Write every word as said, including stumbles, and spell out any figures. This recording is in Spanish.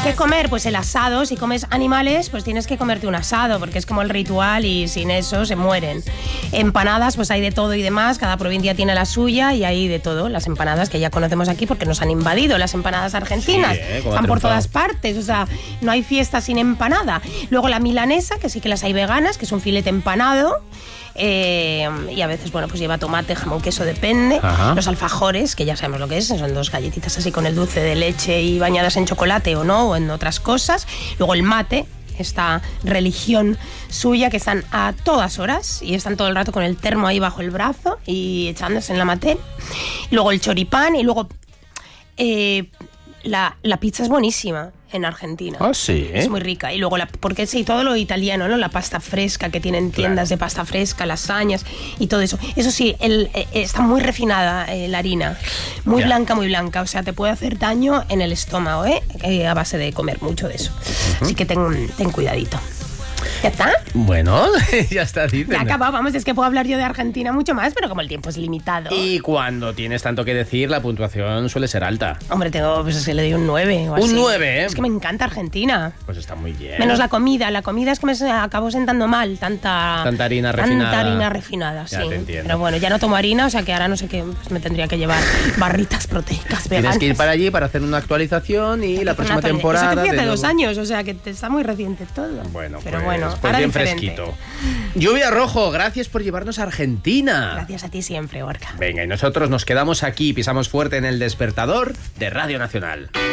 ¿Qué comer? Pues el asado. Si comes animales, pues tienes que comerte un asado, porque es como el ritual y sin eso se mueren. Empanadas, pues hay de todo y demás. Cada provincia tiene la suya y hay de todo. Las empanadas que ya conocemos aquí porque nos han invadido las empanadas argentinas. Sí, ¿eh? Están por todas partes. O sea, no hay fiesta sin empanada. Luego la milanesa, que sí que las hay veganas, que es un filete empanado. Eh, y a veces, bueno, pues lleva tomate, jamón, queso, depende. Ajá. Los alfajores, que ya sabemos lo que es, son dos galletitas así con el dulce de leche y bañadas en chocolate o no, o en otras cosas. Luego el mate, esta religión suya que están a todas horas y están todo el rato con el termo ahí bajo el brazo y echándose en la matera. Luego el choripán y luego eh, la, la pizza es buenísima en Argentina. Ah, sí. Es muy rica. Y luego, la, porque sí, todo lo italiano, ¿no? La pasta fresca, que tienen tiendas claro. de pasta fresca, lasañas y todo eso. Eso sí, el, eh, está muy refinada eh, la harina. Muy ya. blanca, muy blanca. O sea, te puede hacer daño en el estómago, ¿eh? eh a base de comer mucho de eso. Uh-huh. Así que ten, ten cuidadito. ¿Ya está? Bueno, ya está, dicen. Ya acabado, vamos, es que puedo hablar yo de Argentina mucho más, pero como el tiempo es limitado. Y cuando tienes tanto que decir, la puntuación suele ser alta. Hombre, tengo, pues es que le doy un nueve o así. Un nueve, ¿eh? Es que me encanta Argentina. Pues está muy bien. Menos la comida, la comida es que me acabo sentando mal, tanta... Tanta harina refinada. Tanta harina refinada, sí. Ya te entiendo. Pero bueno, ya no tomo harina, o sea que ahora no sé qué, pues me tendría que llevar barritas proteicas veganas. Tienes que ir para allí para hacer una actualización y la próxima temporada... Eso que fui hace de dos nuevo. años, o sea que está muy reciente todo. Bueno, pero pues, bueno, pues ahora bien diferente. Fresquito. Lluvia Rojo, gracias por llevarnos a Argentina. Gracias a ti siempre, Gorka. Venga, y nosotros nos quedamos aquí, pisamos fuerte en el despertador de Radio Nacional.